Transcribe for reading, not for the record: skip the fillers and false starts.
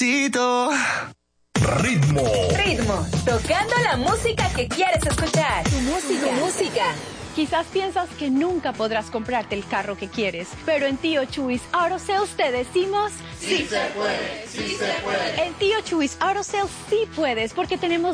Ritmo. Ritmo, tocando la música que quieres escuchar. Tu música. Quizás piensas que nunca podrás comprarte el carro que quieres, pero en Tío Chuys Auto Sales te decimos... ¡Sí se puede! ¡Sí se puede! En Tío Chuys Auto Sales sí puedes, porque tenemos